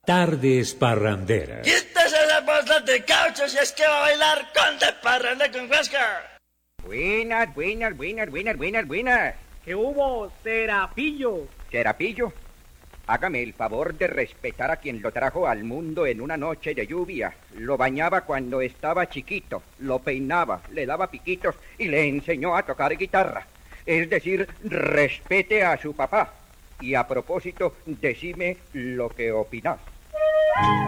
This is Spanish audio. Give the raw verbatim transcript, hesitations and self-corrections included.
Tardes parranderas. Quítese esas bolsas de caucho si es que va a bailar con de parranda con Huáscar. Buenas, buenas, buenas, buenas, buenas, buenas. ¿Qué hubo, Serapillo? Serapillo, hágame el favor de respetar a quien lo trajo al mundo en una noche de lluvia. Lo bañaba cuando estaba chiquito, lo peinaba, le daba piquitos y le enseñó a tocar guitarra. Es decir, respete a su papá. Y a propósito, decime lo que opinás.